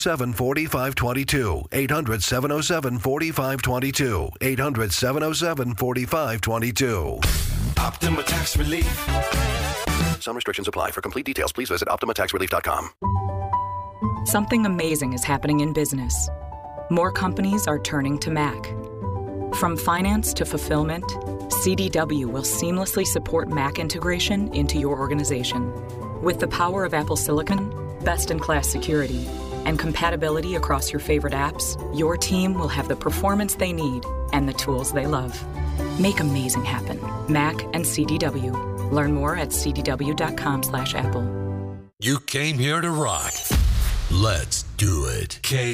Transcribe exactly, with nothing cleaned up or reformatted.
seven, four five two two. eight hundred, seven oh seven, four five two two. eight hundred, seven oh seven, four five two two. Optima Tax Relief. Some restrictions apply. For complete details, please visit optima tax relief dot com. Something amazing is happening in business. More companies are turning to Mac. From finance to fulfillment, C D W will seamlessly support Mac integration into your organization. With the power of Apple Silicon, best-in-class security, and compatibility across your favorite apps, your team will have the performance they need and the tools they love. Make amazing happen. Mac and C D W. Learn more at c d w dot com slash apple. You came here to rock. Let's do it. K